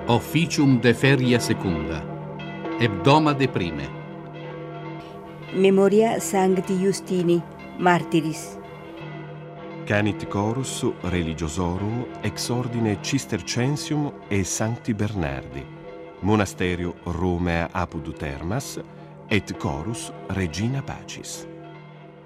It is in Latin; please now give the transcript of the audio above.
Officium de feria secunda. Hebdoma de prime. Memoria Sancti Justini, martyris. Canit chorus religiosorum ex ordine Cistercensium e Sancti Bernardi, monasterio Romea apud Termas, et chorus Regina Pacis.